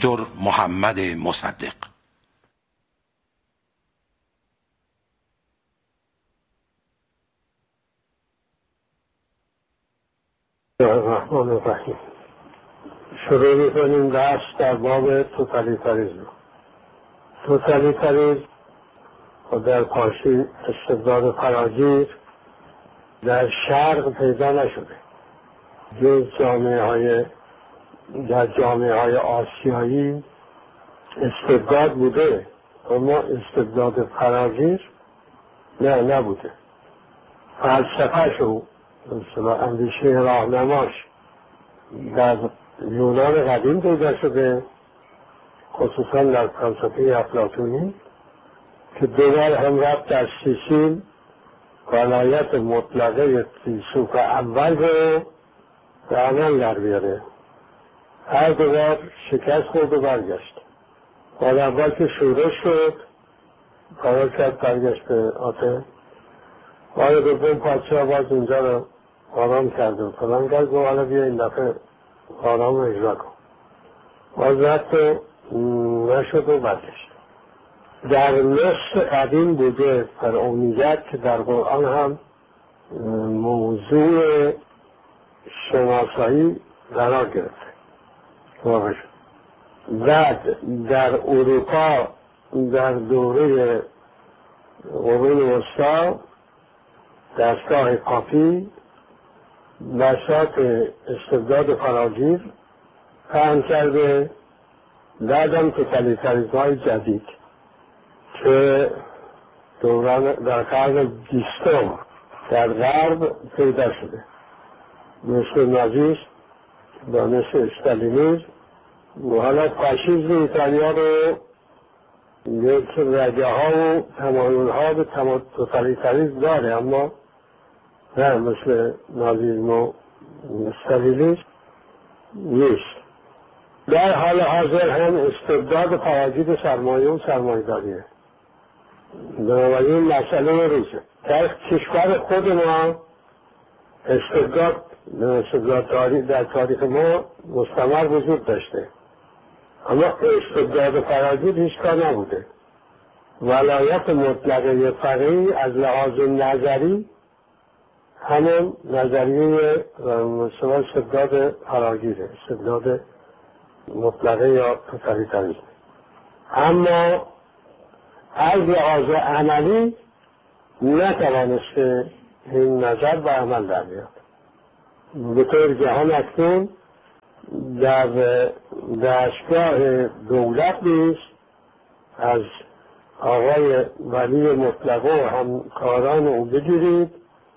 دکتر محمد مصدق. الرحمن الرحیم. شروع می‌کنیم درس در باب توتالیتاریسم. توتالیتاریسم و در فارسی استبداد فراگیر در شرق پیدا نشده، جز در جامعه های آسیایی استبداد بوده، اما استبداد فراگیر نبوده. فلسفه‌ش و اندیشه راهنماش در یونان قدیم پیدا شده، خصوصا در فلسفه افلاطونی که دوبار هم رفت در سیسیل ولایت مطلقه فیلسوف اول رو به عمل در بیاره. هر دوبار شکست خورد و برگشت. بار اول که شورش شد قرار کرد برگشت به آتن. بار دوم پادشاه باز اونجا رو آرام کرد و فلان کرد و حالا بیا این دفعه آرام رو اجرا کن. باز رفت و نشد و برگشت. در مصر قدیم بوده فرعونیت که در قرآن هم موضوع شناسایی قرار گرفته. بعد در اروپا در دوره قرون وسطی دستگاه پاپی بساط استبداد فراگیر پهن کرده. بعدم توتالیتاریسم های جدید که دوران در قرن 20 در غرب پیدا شده، مثل نازیسم و مثل استالینیسم و حالا فاشیسم ایتالیا رو یک رگه ها و تمایل ها به توتالیتاریسم داره، اما نه مثل نازیسم و استالینیسم نیست. در حال حاضر هم استبداد فراگیر سرمایه و سرمایه داریه. بنابراین مسئله روزه در کشور خود ما استبداد در تاریخ ما مستمر وجود داشته، اما استبداد فراگیر هیچ کار نبوده. ولایت مطلقه فقیه از لحاظ نظری همون نظریه استبداد فراگیره، استبداد مطلقه یا توتالیتاریسم. اما از لحاظ عملی نتوانسته این نظر به عمل در بیاد. به طور جهان اکنون در دستگاه دولت نیست از آقای ولی مطلق و همکاران او بگیرید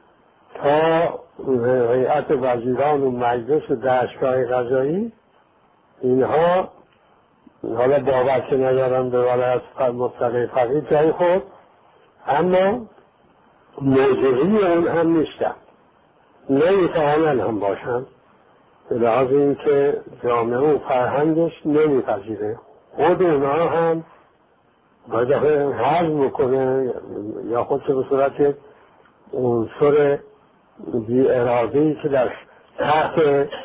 تا هیئت وزیران و مجلس دستگاه قضایی، اینها حالا باور که ندارن به ولایت مطلقه فقیه جای خود، اما موضوعی اون هم نیستن، نمیتوانن هم باشن به لحاظ این که جامعه و فرهنگش نمیپذیره. خود اونها هم باید حزم بکنه یا خودش به صورت عنصر بی اراده‌ای که در تحت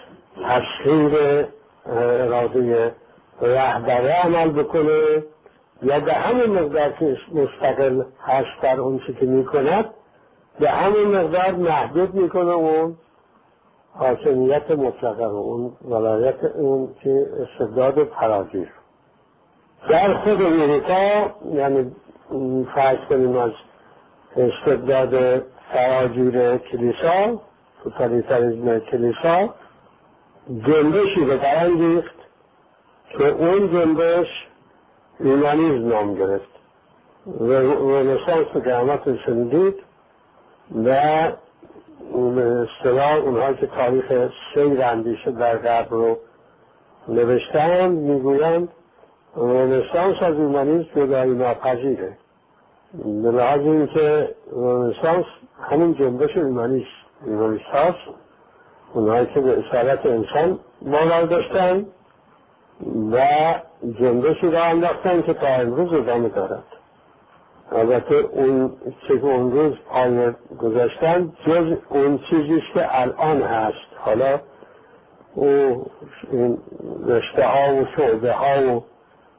تسخیر اراده رهبره عمل بکنه، یا به همون مقدار که مستقل هست در اون چی که میکند به همون مقدار محدود میکنه اون حاکمیت مطلقه رو، اون ولایت اون که استبداد فراگیر. در خود اروپا یعنی فرض کنیم از استبداد فراگیر کلیسا، توتالیتاریسم کلیسا، جنبشی به برانگیخت که اون جنبش یونانیسم نام گرفت. رنسانس که همتون شنیدید و به اصطلاح اونها که تاریخ سیر اندیشه در غرب رو نوشتند میگویند رنسانس از یونانیسم جدایی ناپذیره، به لحاظ اینکه رنسانس همین جنبش یونانیست هاست، اونهایی که به اصالت انسان باور داشتن و جنبشی را انداختن که تا امروز ادامه دارد. البته اون چه که اون روز پای گذاشتن جز اون چیزیست که الان هست. حالا این رشته ها و شعبه ها و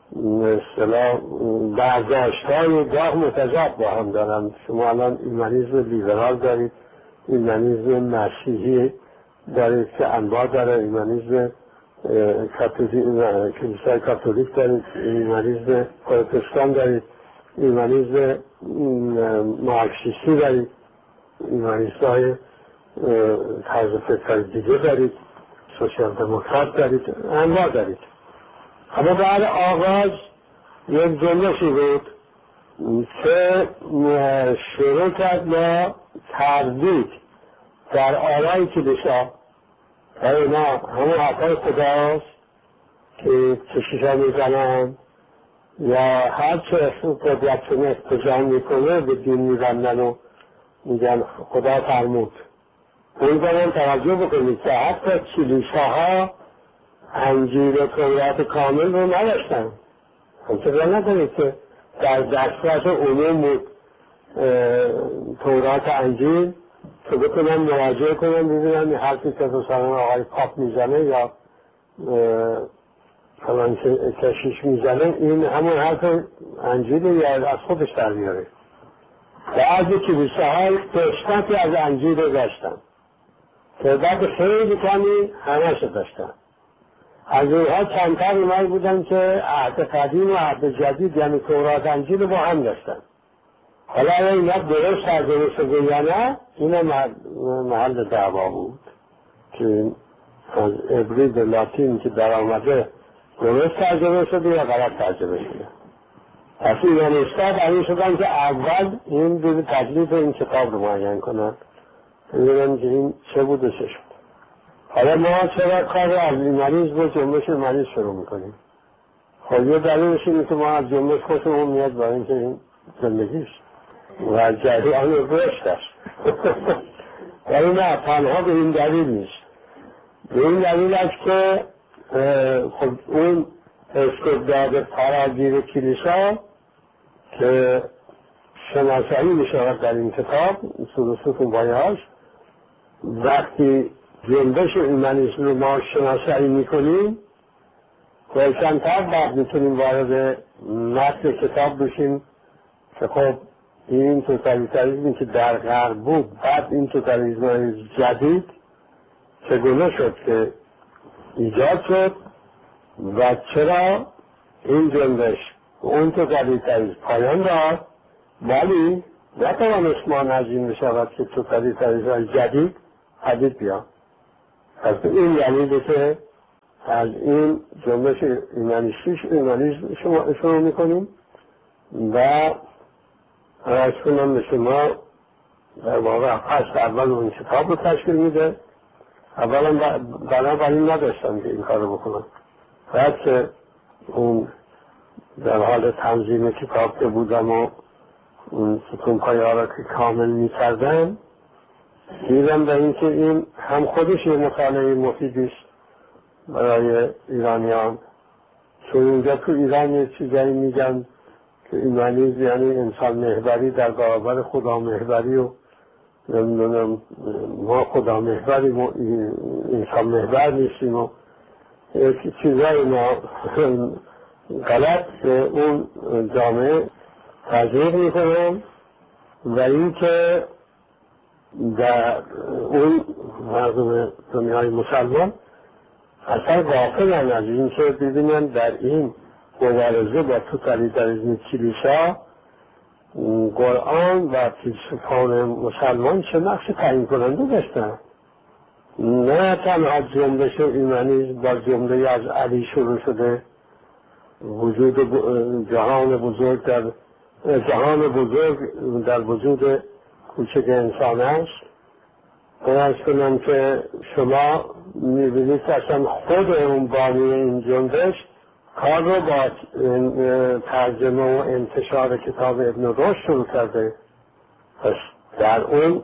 برداشت های گاه متضاد با هم دارن. شما الان ایمانیزم لیبرال دارید، ایمانیزم مسیحی دارید که انواع داره، ایمانیزم کلیسای کاتولیک دارید، ایمانیزم پروتستان دارید، ایمانیزم مارکسیستی دارید، ایمانیزم های طرز فکر دیگه دارید، سوسیال دموکرات دارید، انواع دارید. اما بعد آغاز یک جنبشی بود که شروع کرد با تردید در آرای کلیسا و اینا همون حرفای خداست که کشیشا میزنن یا هر چه قدرت استجام میکنه به دین میبندن و میگن خدا فرمود. اون دارن توجه بکنید که حتی کلیساها انجیل و تورات کامل رو نداشتن. همچنان ندارید که در دسترس عموم بود تورات انجیل که بکنن مراجعه کنن ببینن حرفی که مثلا آقای پاپ میزنه یا فلان کشیش میزنه این همون حرف انجیل یا از خودش در بیاره. بعضی کلیساهای قسمتی از انجیل رو داشتن، تعداد خیلی کمی همه داشتن. از اونها چندتر اونایی بودن که عهد قدیم و عهد جدید یعنی تورات انجیل با هم داشتن. حالا اینا درست ترجمه شده یا نه این محل دعوا بود که از عبری به لاتین که در آمده درست ترجمه شده یا غلط ترجمه شده. پس ایرانیستا برای شدن که اول این به تکلیف این کتاب رو معین کنن ببینن که این چه بود و چه شد. حالا ما چرا کار از ایمانیزم و جنبش ایمانیزم شروع میکنیم؟ خب یه دلیلش اینه که ما از جنبش خوشمون میاد برای اینکه این زندگیست و جریان رشد است. ولی نه تنها به این دلیل نیست. به این دلیل است که خب اون استبداد فراگیر کلیسا که شناسایی میشود در این کتاب سلوسوف و بایهاش، وقتی جنبش ایمانیسم رو ما شناسایی میکنیم روشن‌تر بعد میتونیم وارد متن کتاب بشیم که خب این توتالیتاریسمی که در غرب بود بعد این توتالیتاریسم جدید چگونه شد که ایجاد شد و چرا این جنبش اون توتالیتاریسم پایان داد ولی نتوانست مانع‌اجین بشود که توتالیتاریسم جدید پدید بیاد. پس این دلیله که از این جنبش ایمانیسم شروع میکنیم و عرض کنم به شما در واقع فصل اول اون کتاب رو تشکیل میده. اولا بنابراین نداشتم که این کار رو بکنم. بعد که اون در حال تنظیم کتاب که بودم و اون ستون‌پایه ها را که کامل میکردم دیدم به این که این هم خودش یه مطالعه مفیدیست برای ایرانیان، چون اینجا تو ایران یه چیزایی میگن که ایمانیزم یعنی انسان محوری در برابر خدا محوری و نمیدونم ما خدا محوریم و انسان محور نیستیم و چیزایی ما غلط به اون جامعه تزریق میکنم و این که در اون مردم دنیای مسلمان اصلا غافلن از این که ببینن در این مبارزه با توتالیتاریسم کلیسا قرآن و فیلسوفان مسلمان چه نقش تعیین کننده داشتن. نه تنها جنبش ایمانیسم با جمله از علی شروع شده، وجود جهان بزرگ در وجود کوچک انسان است. باید کنم که شما میبینید که اصلا خود اون بانی این جنبش کار رو با ترجمه و انتشار کتاب ابن رشد شروع کرده. پس در اون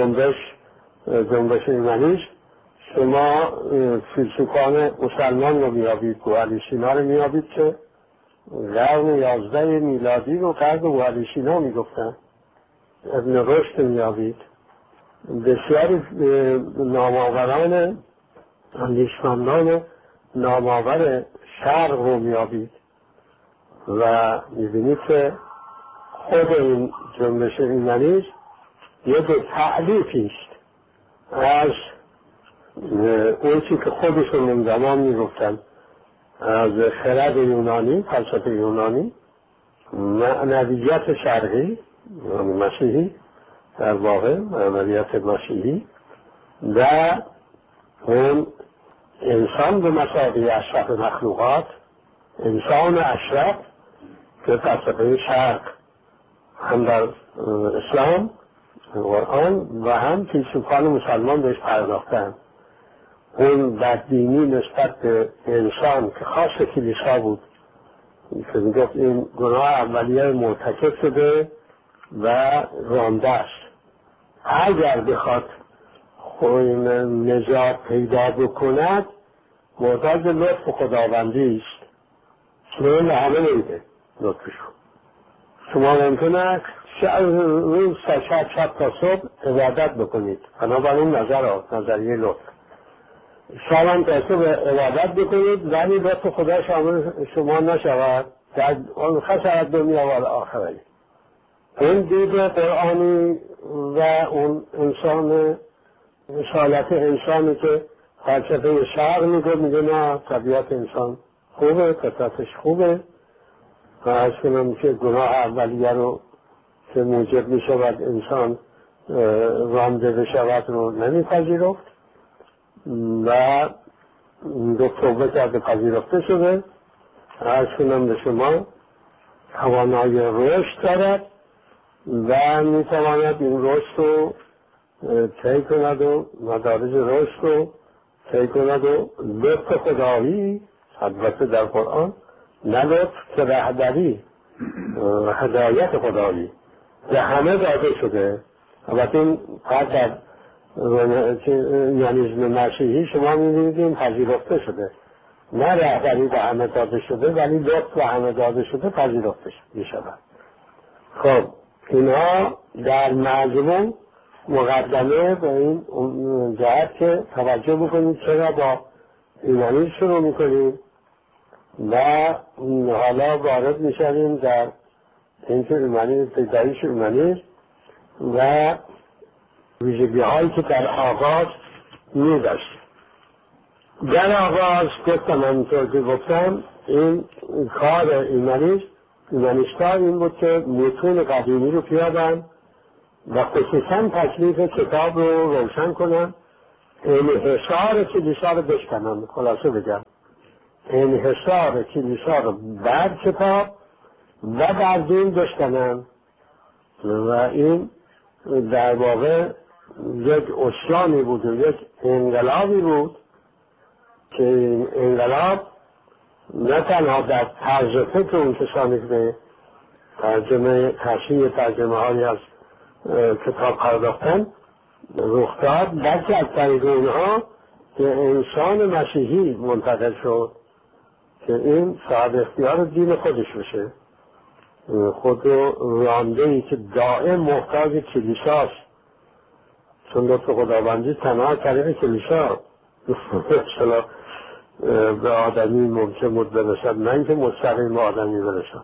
جنبش ایمانیسم شما فیلسوفان مسلمان رو میابید، گوهری سینا رو میابید که قرن 11 میلادی رو قرن گوهری سینا میگفتن. ابن رشد میابید. بسیاری نامآوران اندیشمندان نامآور شرق رو میابید و میبینید که خود این جنبش ایمنی یک تألیفی است از اون چی که خودشون اون زمان میگفتن از خرد یونانی، فلسفه یونانی، معنویت شرقی یعنی مسیحی، در واقع معنویت مسیحی و اون انسان به مثابه اشرف مخلوقات، انسان اشرف که فلسفه شرق هم در اسلام قرآن و هم فیلسوفان مسلمان بهش پرداختن. اون بدبینی نسبت به انسان که خاص کلیسا بود که میگفت این گناه اولیه مرتکب شده و رانده است، اگر بخواد نجات پیدا بکند محتاج لطف خداوندی است که این همه نیده لطفشو. شما ممکنه روز شب تا صبح عبادت بکنید، بنابراین نظریه لطف شما تا صبح عبادت بکنید ولی لطف خدا شما نشود در خسارت دنیا و آخره. این دید قرآنی و اون انسان رسالت انسانی که فلسفه شرق میگه نه طبیعت انسان خوبه، فطرتش خوبه و از کنم که گناه اولیه رو که موجب میشود انسان رانده بشود رو نمیپذیرفت و توبه کرده پذیرفته شده. از کنم به شما توانایی رشد دارد و میتواند این رشد رو طی کند و مدارج رشد رو طی کند و لطف خدایی البته در قرآن نه لطف که رهبری هدایت خدایی به همه داده شده. البته این در یونیسم مسیحی شما می‌بینید پذیرفته شده، نه رهبری به همه داده شده ولی لطف به همه داده شده پذیرفته می‌شود. خب اینها در مجموع مقدمه به این جهت که توجه بکنید چرا با ایمانی شروع میکنیم و حالا وارد میشویم در اینکه ایمانی پیدایش ایمانی و ویژگی هایی که در آغاز میداشت. در آغاز گفتم همینطور که گفتم این کار ایمانیستا این بود که متون قدیمی رو پیادن و خصوصا تکلیف کتاب رو روشن کنن، انحصار کلیسا رو بشکنن. خلاصه بگم انحصار کلیسا رو بر کتاب و بر دین بشکنن و این در واقع یک عصیانی بود و یک انقلابی بود که این انقلاب نه تنها در طرز فکر اون کسانی که به تصحیح ترجمه هایی از کتاب پرداختن رخ داد، بلکه از طریق اونها که انسان مسیحی منتقل شد که این صاحب اختیار دین خودش بشه، خود رانده‌ای که دائم محتاج کلیساست، چون لطف خداوندی تنها طریق کلیسا به آدمی ممکن بود برسد، نه اینکه مستقیم به آدمی برسد.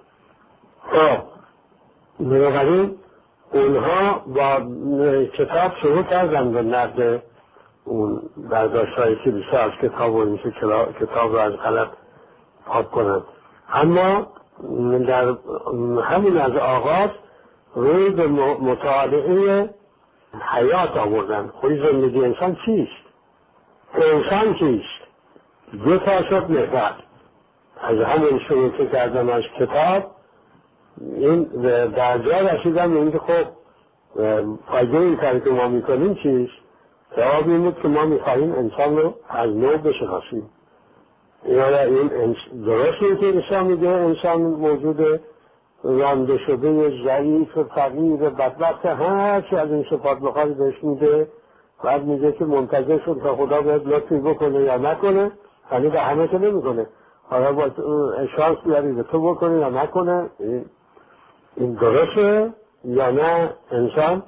بنابراین اونها با کتاب شروع کردن به نقد اون برداشت‌های کلیسا از کتاب و اینکه کتاب رو از غلط پاک کنند، اما در همین از آغاز روی به مطالعه حیات آوردن. خود زندگی انسان چیست؟ انسان چیست؟ دو تا شد محور. از همین شروع که کردن از کتاب این در جا رسیدن اینکه خب فایده این کاری که ما میکنیم چیست؟ جواب این بود که ما میخواییم انسان رو از نو بشناسیم. این درسته که انسان میگه انسان موجود رانده شده ضعیف فقیر بدبخت هرچی از این صفات بخواد بهش میده، بعد میگه که منتظر شد تا خدا باید لطفی بکنه یا نکنه، یعنی به همه که نمیکنه، حالا باید شانس بیاری به تو بکنه یا نکنه. این درسته یا نه؟ انسان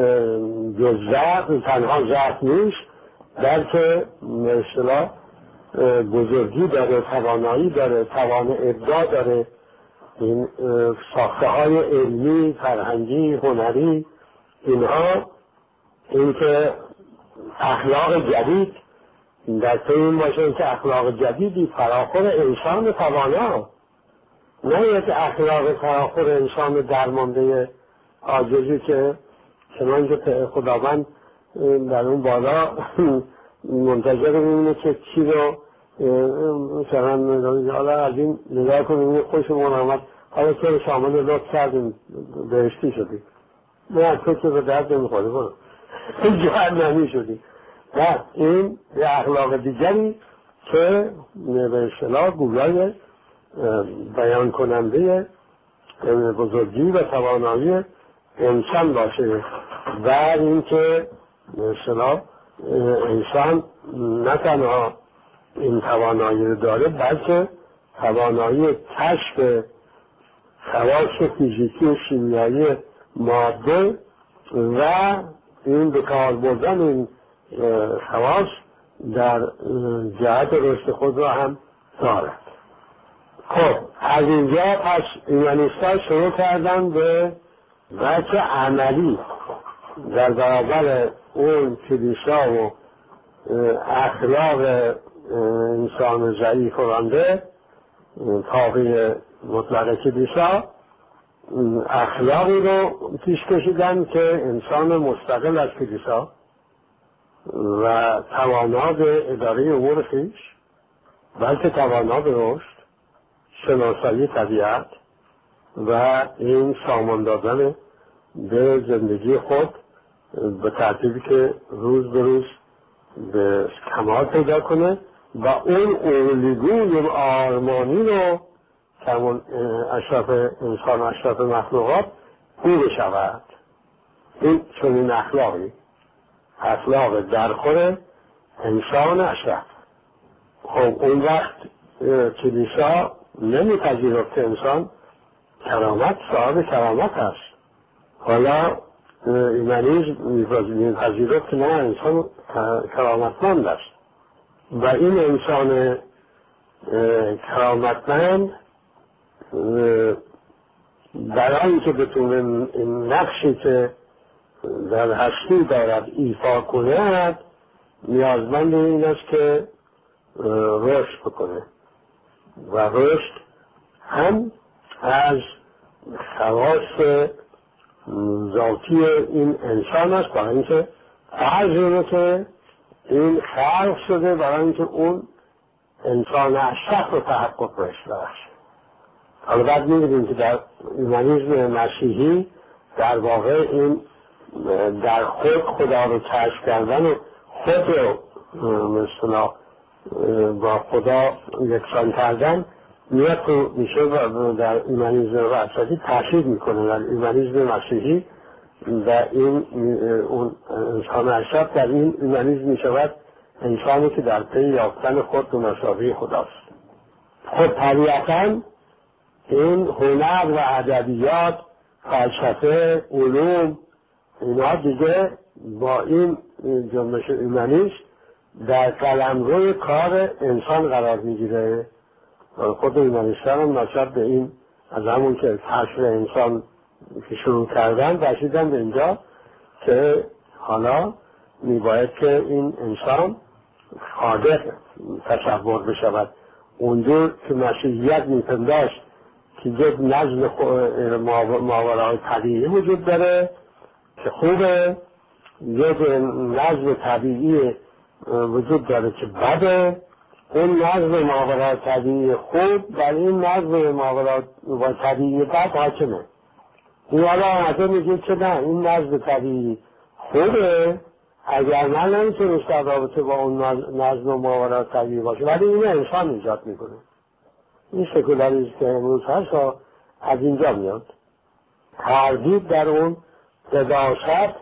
جز ضعف تنها ضعف نیست، بلکه به اصطلاح بزرگی داره، توانایی داره، توان ابداع داره. این ساخته های علمی، فرهنگی، هنری، اینها، اینکه اخلاق جدید در پی این باشه که اخلاق جدیدی فراخور انسان توانا، نه یک اخلاق فراخور انسان درمانده عاجزی که چنانچه خداوند در اون بالا منتظر میمونه که چی رو مثلا حالا از این نگاه کنیم خوشمون آمد، حالا که شامل لطف کردیم بهشتی شدیم، نه از تو که به درد نمیخوره برو جهنمی شدیم. نه، این یه اخلاق دیگری که به اصطلاح گویای بیان کننده بزرگی و توانایی انسان باشه و اینکه به اصطلاح انسان نه تنها این توانایی رو داره بلکه توانایی کشف خواص فیزیکی و شیمیایی ماده و این به کار بردن این خواص در جهت رشد خود را هم دارد. خب از اینجا پس ایمانیست‌ها شروع کردن به وجه عملی در برابر اون کلیسا و اخلاق انسان ضعیف و رانده طاغی مطلق کلیسا اخلاقی رو پیش کشیدن که انسان مستقل از کلیسا و توانا به اداره امور خویش بلکه توانا به رشد، شناسایی طبیعت و این سامان دادن به زندگی خود به ترتیبی که روز به روز به کمال پیدا کنه و اون الگوی آرمانی رو که همون اشرف انسان اشرف مخلوقات او بشود. این چنین اخلاق درخور انسان اشرف. خب اون وقت کلیسا نمیپذیرفت که انسان صاحب کرامت هست. حالا ایمانیسم میپذیرفت که نه، انسان کرامتمند است و این انسان کرامتمند برای اینکه بتونه این نقشی که در هستی دارد ایفا کند نیازمند این است که رشد بکنه و رشد هم از خواص ذاتی این انسان است، برای اینکه فرض اینه که این خلق شده برای اینکه اون انسان اشرف رو تحقق رسیده است. حالا بعد می‌بینیم که در ایمانیسم مسیحی در واقع این در خود خدا رو کشف کردن و خود رو مثلا با خدا یکسان کردن میاد تو میشه و در ایمانیسم رأساتی تأکید میکنه. در ایمانیسم مسیحی و این اون انسان اشرف در این ایمانیسم میشود انسانی که در پی یافتن خود به مساوی خداست. خود طبیعتاً این هنر و ادبیات، فلسفه، علوم، اینا دیگه با این جنبش ایمانیسم در قلمرو کار انسان قرار میگیره. خود ایمانیستان هم نسبت به این از همون که کشف انسان که شروع کردن رسیدن به اینجا که حالا میباید که این انسان خالق تصور بشود. اونجور که مسیحیت میپنداشت که یک نظم ماورای طبیعی وجود داره که خوبه، یک نظم طبیعی وجود داره که بده، اون نظم ماورای طبیعی خوب در این نظم ماورای طبیعی بد حاکمه. این حالا آمده میگه که نه، این نظم طبیعی خوبه، اگر من نمیتونست در رابطه با اون نظم ماورای طبیعی باشه، ولی این انسان ایجاد میکنه. این سکولاریسم که امروز هست از اینجا میاد. تردید در اون قداست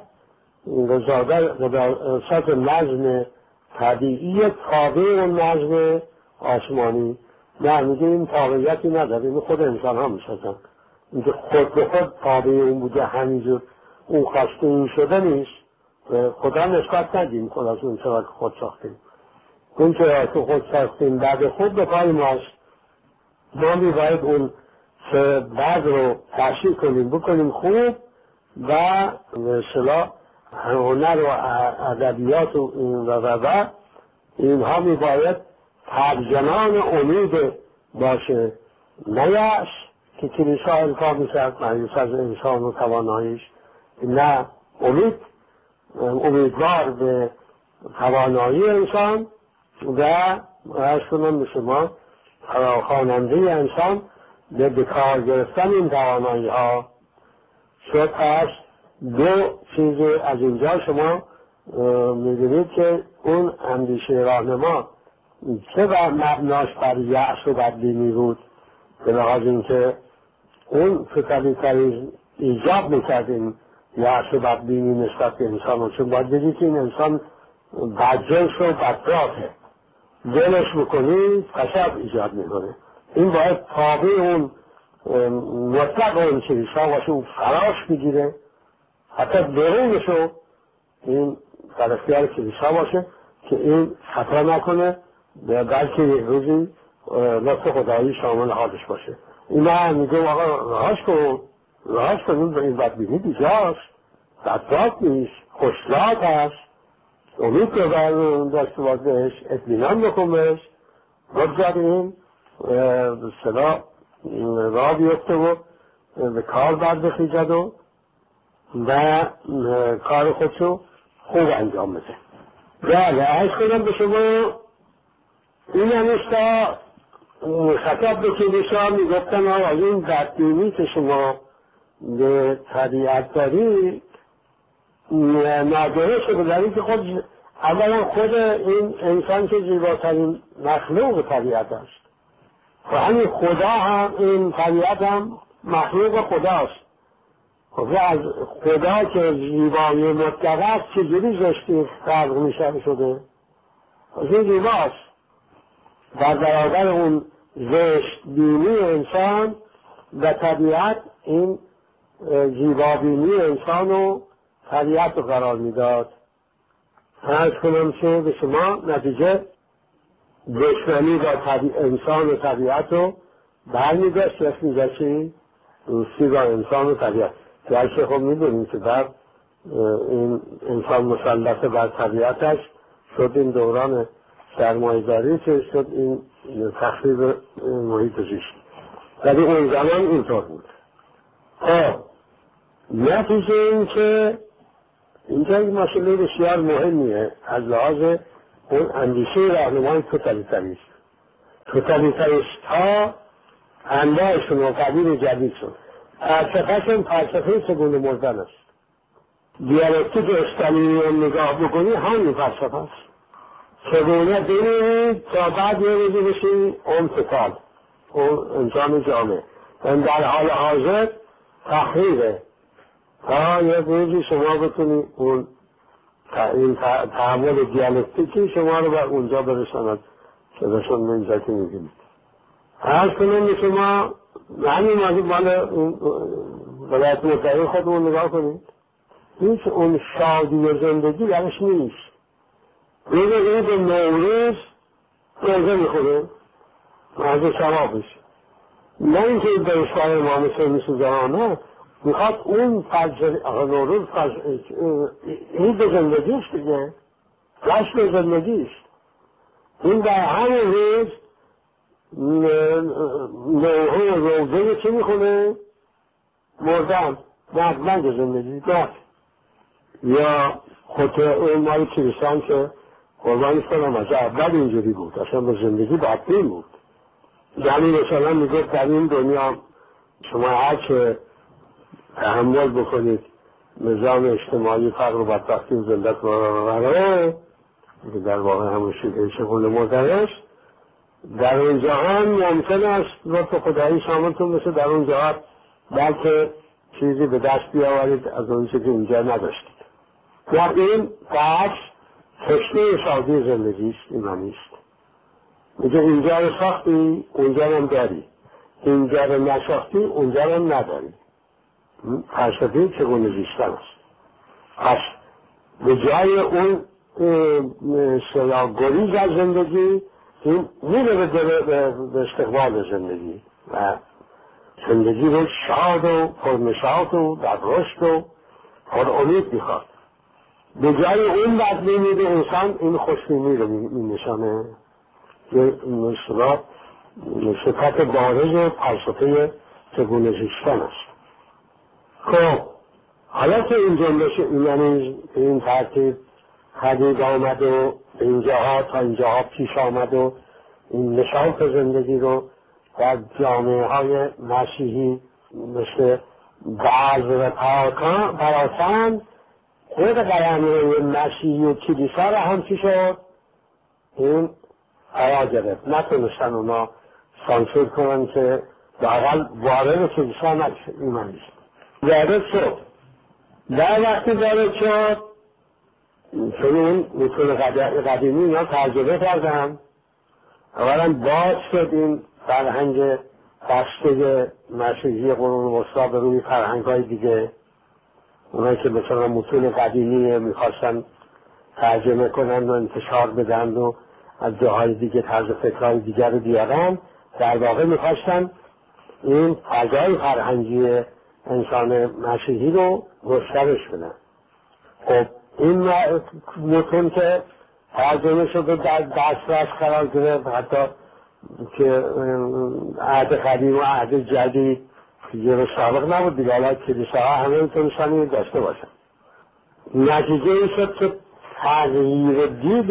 نظم طبیعی تابع اون نظم آسمانی. نه، میگه این تابعیتی نداره، این خود انسان ها میشدن. اینکه خود به خود تابع اون بوده، همینجور اون خواسته این شده نیست. خدا نسبت ندیم خدا از اون چرا خود ساختیم. اون که تو خود ساختیم بعد خوب به پای ماست. ما میباید اون بعد رو تحصیل کنیم بکنیم خوب و به اصطلاح هنر و ادبیات و اینها میباید ترجمان امید باشه، نه یأس که کلیسا القا میکرد مایوس از انسان و تواناییش، نه امیدوار به توانایی انسان و از کنم به شما خواننده انسان به بکار گرفتن این توانایی ها شد. پس دو چیز از اینجا شما میدونید که اون اندیشه راهنما چه مبناش بر یأس و بدبینی بود، به لحاظ اینکه اون توتالیتاریسم ایجاب میکرد این یأس و بدبینی نسبت به انسان، چون باید بگید که این انسان بدجنس و بدرافه، دلش بکنی فساد ایجاد میکنه. این باید تابع اون مطلق اون کلیسا باشه، اون فراش بگیره، حتی درونشو این در اختیار کلیسا باشه که این خطا نکنه، بلکه یک روزی لطف خدایی شامل حالش باشه. این من میگم آقا رهاش کن به این بدبینی بیجاست، بدباد نیست، خوشلاک هست، امید که داشته باید بهش اطمینان بکن بهش، بگذار این صدا راه بیفته و به کار بر بخیزد و کار خودشو خوب انجام بده. بله عرض کنم به شما این همیستا خطاب به کلیسا میگفتن آقا این بدبینی که شما به طبیعت داری نادرسته، بداری که خود اولا خود این انسان که زیباترین مخلوق طبیعت است و همین خدا هم این طبیعت هم مخلوق خداست. خب از خدا که زیبایی مطلق است چجوری زشتی خلق میشه شده؟ این زیباست. در برابر اون زشت بینی انسان و طبیعت این زیبابینی انسان و طبیعت رو قرار میداد. عرض کنم که به شما نتیجه دشمنی با انسان و طبیعت رو برمیداشت، یک میگه چی؟ دوستی با انسان و طبیعت. گرچه خب میدونیم که در این انسان مسلط بر طبیعتش شد این دوران سرمایه‌داری که شد این تخریب محیط زیست. ولی اون زمان اینطور بود. نتیجه این که اینجا یک مسئله بسیار مهمیه از لحاظ اون اندیشه راهنمای توتالیتاریسم. توتالیتاریست ها انواعشون و قبیل جدید شد. فلسفه‌شون فلسفه چگونه مردن است. دیالکتیک استالینی رو نگاه بکنی همین فلسفه است. چگونه بری تا بعد یه روزی بشی امتثال اون انسان جامعه. در حال حاضر تحریره تا یه روزی شما بتونی اون این تحول دیالکتیکی شما رو بر اونجا برساند که بهشون اینجا که میگیم. هر کنون شما همین مال ولایت متحده خودمون نگاه کنید، هیچ اون شادی و زندگی درش نیست. روز عید نوروز روزه میخوره از ثوابش، نه اینکه دانشگاه امام حسین میسوزه، نه میخواد اون نوروز عید زندگیش دیگه، جشن زندگیش. این در همون روز نوحه روزه چی میخونه؟ مردن نقمند زندگی داشت. یا خود اون مال کریستان که قربانش کنم از اول اینجوری بود، اصلا به زندگی بدبین بود. یعنی مثلا میگفت در این دنیا شما هرچه تحمل بکنید نظام اجتماعی فقر و بدبختی و ذلت و که در واقع همون شیده شغل مردنش در اون جهان ممکن است لطف خدایی شاملتون بشه در اون جهان، بلکه چیزی به دست بیاورید از اون چیزی اینجا نداشتید. در این بخش تشنه شادی زندگیست، ایمانیست. میگه اینجا رو ساختی اونجا هم داری، اینجا رو نساختی اونجا هم نداری. فلسفه چگونه زیستن است. پس به جای اون گریز از زندگی، این میره به استقبال زندگی و زندگی رو شاد و پرنشاط و در رشد و پرامید میخواد. به جای اون بدلی میده انسان این خوشبینی رو مینشانه. یه صفت بارز فلسفه چگونه زیستن است. خب حالا که این جنبش یعنی این ترتیب حدید آمد و اینجاها تا اینجاها پیش آمد و این نشاط زندگی رو در جامعه های مسیحی مثل بعض و پراکن خود قلمه مسیحی و کلیسا را هم چی شد؟ این فرا گرفت. نتونستن اونا سانسور کنن که لااقل وارد کلیسا نشد. وارد شد. در وقتی وارد شد چون این متون قدیمی اینا ترجمه کردن، اولا باز شد این فرهنگ بسته مسیحی قرون وسطی به روی فرهنگ های دیگه. اونایی که مثلا متون قدیمی میخواستن ترجمه کنن و انتشار بدن و از جاهای دیگه طرز فکرهای دیگر رو بیارن، در واقع میخواستن این فضای فرهنگی انسان مسیحی رو گسترش بدن. خب این متون که ترجمه شده در دسترس قرار گرفت، حتی که عهد قدیم و عهد جدید یه سابق نبود دیگه، حالا کلیساها همه اینطورشانی داشته باشن. نتیجه این شد که تغییر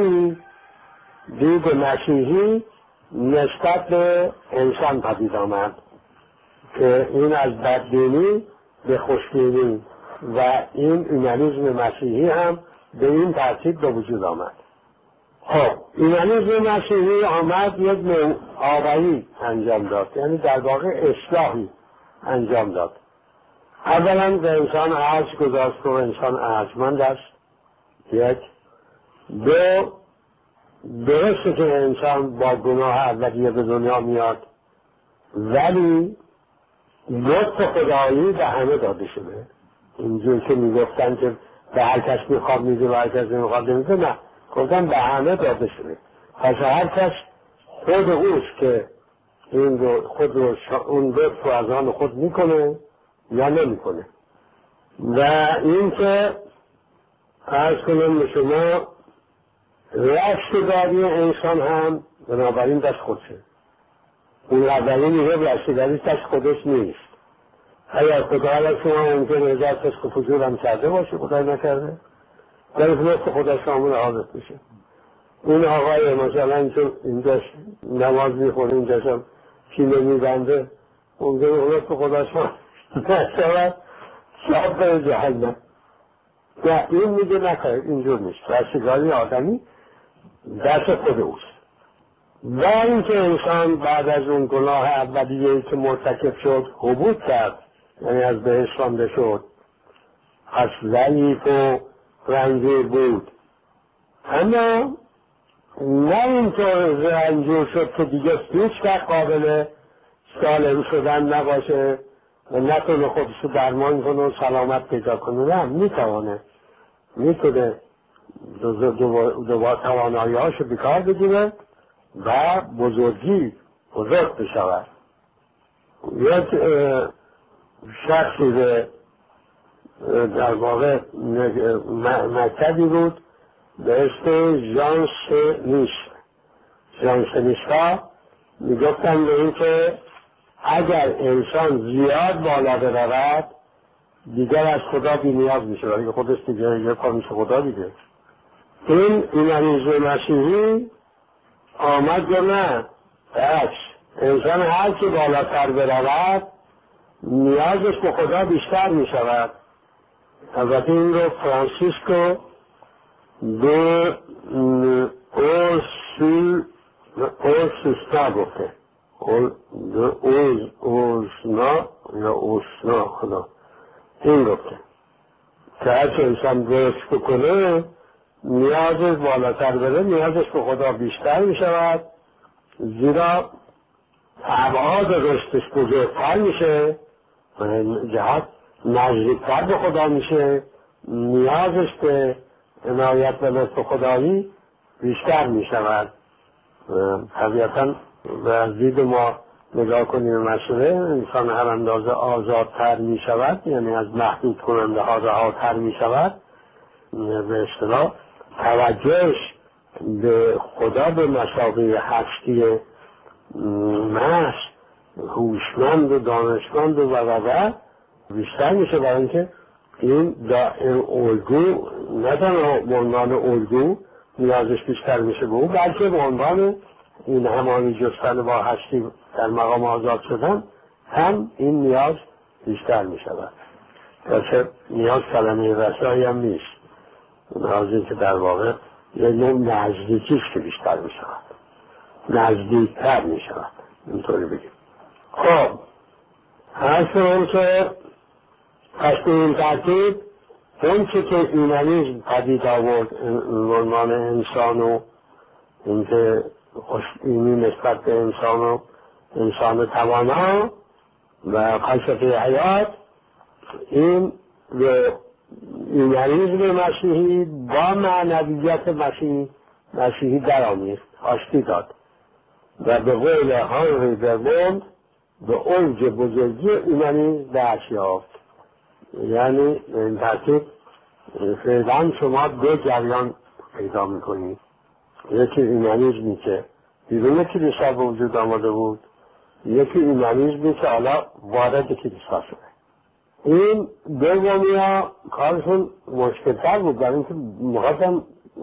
دید مسیحی نسبت به انسان پدید آمد که این از بدبینی به خوشبینی و این ایمانیسم مسیحی هم به این ترتیب به وجود آمد. خب ایمانیسم مسیحی آمد یک نوآوری انجام داد، یعنی در واقع اصلاحی انجام داد. اولا به انسان ارج گذاشت و انسان ارجمند است. یک. دو، درسته که انسان با گناه اولیه به دنیا میاد، ولی لطف خدایی به همه داده شده. اینجور که میگفتن که به هر کس میخواد میده و هر کس نمیخواد نمیده، نه، گفتن به همه داده شده. پس هر کس خود اوست که این رو خود رو اون لطف رو از آن خود میکنه یا نمیکنه. و این که عرض کنم به شما رشتگاری انسان هم بنابراین دست خودشه. اون اولی میگه رشتگاری دست خودش نیست. اگر خدا علیه شما ممکنه دستش فجور هم کرده باشه، خدای نکرده، در نفت خدا شامل حالت میشه. این آقای مثلا چون اینجاش نماز میخوره، اینجاش هم کینه میبنده، ممکنه نفت خدا شامل نشود، شاید به جهنم. نه، این میگه نکنه، اینجور نیست. رشتگاری آدمی دست خود اوست. و اینکه انسان بعد از اون گناه اولیه‌ای که مرتکب شد حبوط کرد، یعنی از بهشت رانده شد، از ضعیف و رنجور بود، اما نه اینطور رنجور شد که دیگه هیچ وقت قابل سالم شدن نباشه و نتونه خودش رو درمان کنه و سلامت پیدا کنه. نه، میتونه دوباره توانایی‌هاشو بیکار بگیره و بزرگ بشود. یک شخصی در واقع مکتبی بود به اسم ژان سنیستا، میگفتن به این که اگر انسان زیاد بالا برود دیگر از خدا بی نیاز میشه، ولی خودش دیگه یه کار میشه خدا دیگه. این ایمانیسم مسیحی آمد یا نه؟ بس انسان هر که بالاتر برود نیازش به خدا بیشتر می شود. البته این رو فرانسیسکو دو اوسنا گفته، اوسنا خدا این گفته که هرچه انسان درست بکنه نیازش بالاتر بره، نیازش به خدا بیشتر می شود، زیرا ابعاد رشدش بزرگتر میشه، جهت نزدیکتر به خدا میشه، نیازش به عنایت و لطف خدایی بیشتر می شود. طبیعتا به دید ما نگاه کنیم مسئله، انسان هر اندازه آزادتر می شود، یعنی از محدود کننده ها رهاتر می شود، به اصطلاح توجهش به خدا به مسابقه هستی محض هوشمند و دانشمند و بیشتر میشه، برای اینکه این الگو نه تنها به عنوان الگو نیازش بیشتر میشه به او، بلکه به عنوان این همانی جستن با هستی در مقام آزاد شدن هم این نیاز بیشتر میشود. که نیاز کلمه رسایی هم نیست، نیازی که در واقع یه نوع نزدیکیست که بیشتر میشود، نزدیکتر میشود، اینطوری بگیم. خب هر شما که پس به این ترتیب اون که ایمانیسم پدید آورد عنوان انسان و اینکه خوشبینی نسبت به انسان و انسان توانا و فلسفه حیات، این به ایمانیسم مسیحی با معنویت مسیحی درآمیخت، آشتی داد و به قول هانری برموند به اوج بزرگی ایمانیسم دست یافت. یعنی به این ترتیب فعلا شما دو جریان پیدا میکنید، یکی ایمانیسمی که بیرون کلیسا به وجود آمده بود، یکی ایمانیسمی که حالا وارد کلیسا شده. این دومی ها کارشون مشکلتر بود، برای اینکه میخواستن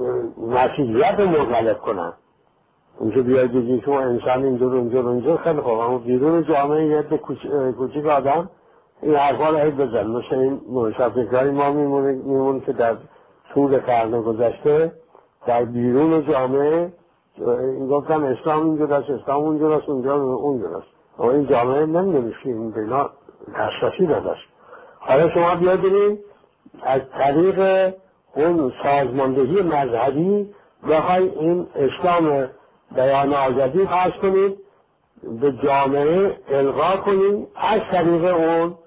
مسیحیت رو مغلب کنن. اونجا بیاید دیدی که انسان اینجور خیلی خوب، اما بیرون جامعه یه کوچیک آدم این حرفا رو هید بزن. مثل این مشافکاری ما میمون که در طول قرن گذشته در بیرون جامعه این گفتن اسلام اینجوراست، اسلام اونجوراست، اونجوراست، اما این جامعه نمیدونیش که این بینا دسترسی نداشت. حالا شما بیاد برید از طریق اون سازماندهی مذهبی بخوای این اسلام بیان آزادی فرض کنید به جامعه القا کنید از طریق اون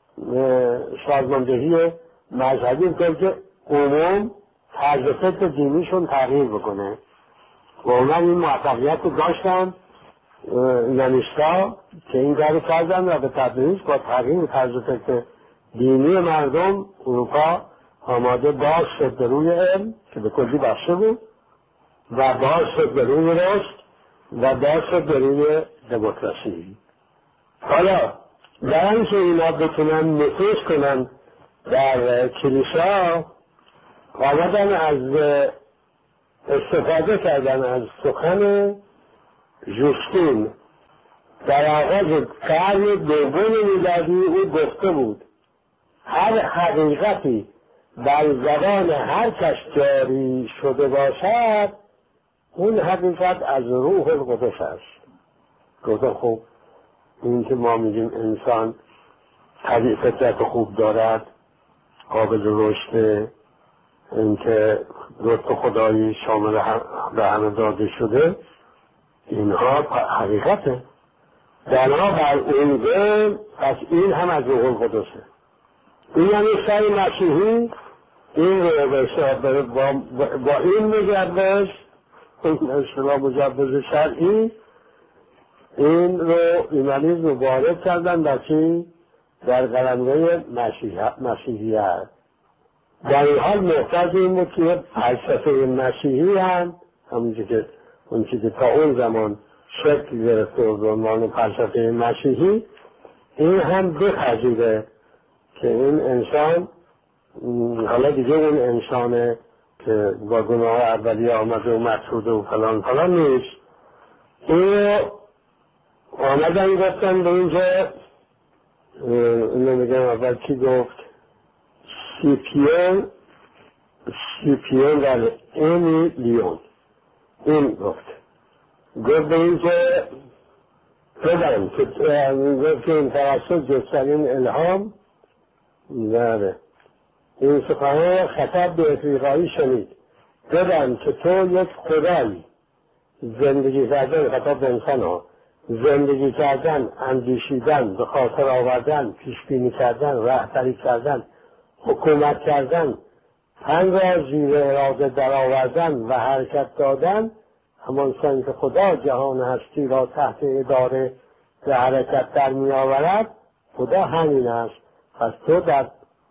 سازماندهی مذهبی که عموم طرز فکر دینیشون تغییر بکنه. و اونا این موفقیت رو داشتن یونیستا که این کار کردن و به تدریج با تغییر طرز فکر دینی مردم اروپا آماده باز شد به روی علم که به کلی بسته بود و باز شد به روی رشد و باز شد به روی دموکراسی. حالا در اینکه اینا بتونن نفوذ کنن در کلیسا، آمدن از استفاده کردن از سخن جوستین در آغاز قرن دوم میلادی. او گفته بود هر حقیقتی بر زبان هر کس جاری شده باشد اون حقیقت از روح القدس است. گفته خب این که ما میگیم انسان فطرت خوب دارد، قابل رشد، این که لطف خدایی شامل به همه داده شده، اینها حقیقته. بنا بر اون قول پس این هم از روح القدسه. این یعنی سعی مسیحی این رو با این مجوز، این اصطلاح مجوز شرعی، این رو ایمانیسم رو وارد کردن در چی؟ در قلمرو مسیحیت. در این حال محتاج این بود که فلسفه مسیحی هم اون چیزی که تا اون زمان شکل گرفته و به عنوان فلسفه مسیحی این هم بپذیره که این انسان حالا دیگه اون انسانه که با گناه اولیه آمده و مطروده و فلان نیست. این آمدن گفتن به اینجا اینو میگم اول کی گفت؟ سیپیون در اینی لیون این گفت به اینجا بدن که گفت که این توسط جسترین الهام داره. این سخنه خطاب به افریقایی شنید بدن که تو یک خدایی زندگی کردن، خطاب به انسان ها، زندگی کردن، اندیشیدن، به خاطر آوردن، پیشبینی کردن، رهبری کردن، حکومت کردن تن را زیر اراده درآوردن و حرکت دادن، همانسان که خدا جهان هستی را تحت اداره به حرکت در می آورد، خدا همین است. پس تو در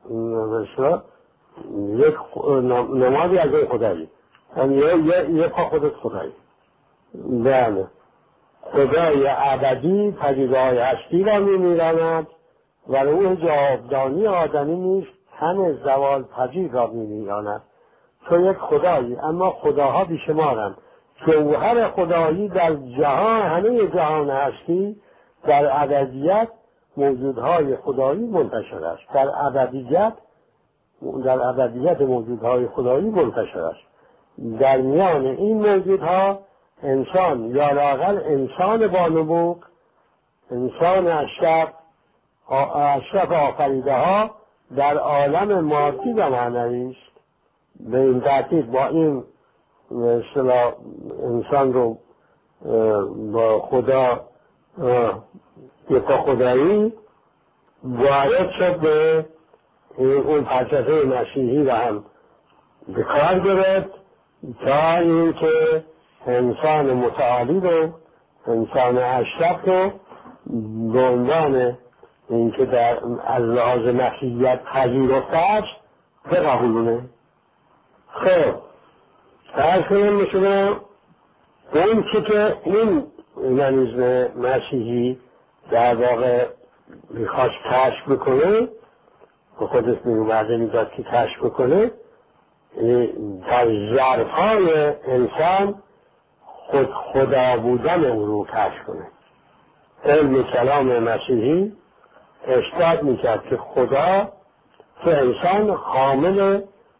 یک نمادی از این خدایی، یه پا خودت خدایی. بله، خدای ابدی پدیده‌های هستی را می میراند و روح جاودانی آدمی نیست تن زوال پذیر را می میراند. تو یک خدایی، اما خداها بیشمارند. جوهر خدایی در جهان، همه جهان هستی در ابدیت موجودهای خدایی منتشر است. در ابدیت موجودهای خدایی منتشر است. در میان این موجودها انسان یا لااقل انسان بانبوغ، انسان اشرف آفریده ها در عالم مادی و معنوی است. به این ترتیب با این انسان رو با خدا یک خدایی وارد شد به اون فلسفه مسیحی و هم به کار گرفت تا اینکه انسان متعالی رو، انسان اشرف رو به عنوان اینکه از لحاظ مسیحیت پذیرفته است بقبولونه. خب فرض کنیم میشونه اون چی که این ایمانیسم مسیحی در واقع میخواست کشف بکنه، به خودش میومده میداد که کشف بکنه، در ظرفهای انسان خدا بودن او رو کشف کنه. علم کلام مسیحی اثبات میکرد که خدا که انسان حامل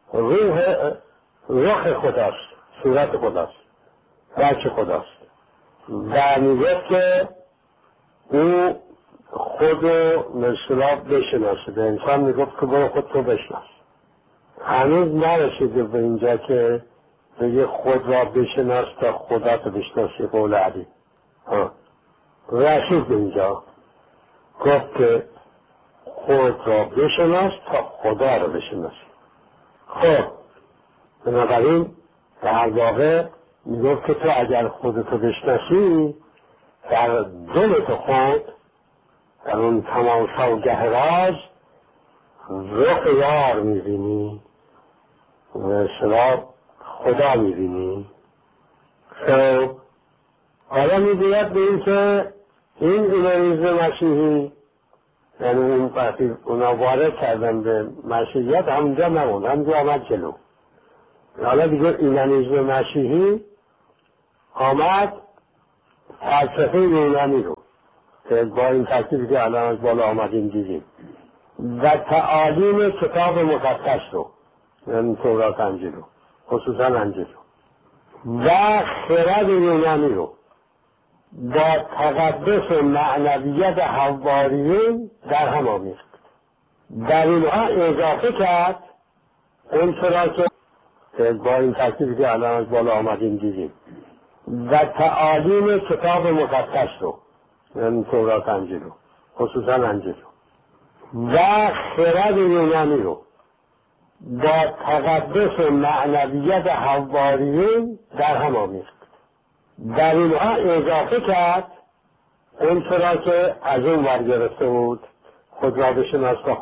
روح خداست، صورت خداست، بچه خداست. و میگفت که او خود رو مثلا بشناسه. به انسان میگفت که برو خود تو بشناس. هنوز نرسیده به اینجا که بگه خود را بشناس تا خدا تو بشناسی، قول علی. رسید به اینجا گفت که خود را بشناس تا خدا را بشناسی. خب بنابراین در واقع میگفت که تو اگر خودتو بشناسی در دلت خود، در اون تماشاگه راز رخ یار میبینی و اصلا خدا میبینی. خب حالا میگوید به این که این ایمانیسم مسیحی، یعنی اون وقتی اونا وارد کردن به مسیحیت همونجا نموند، همونجا آمد جلو. حالا دیگه ایمانیسم مسیحی آمد فلسفه یونانی رو که با این ترکیبی که الان از بالا آمدیم دیدیم و تعالیم کتاب مقدس رو، یعنی تورات انجیل رو، خصوصا انجیل رو، و خرد یونانی رو با تقدس معنویت حواریون در هم آمیخت. در اینها اضافه کرد اون چرا که با این ترکیبی که الان از بالا آمدیم دیدیم و تعالیم کتاب مقدس رو، یعنی تورات انجیل رو، خصوصا انجیل رو، و خرد یونانی رو با تقدس معنویت حواریون در هم آمیخت. در اینها اضافه کرد اون چرا که از اون ور گرفته بود، خود را بشناس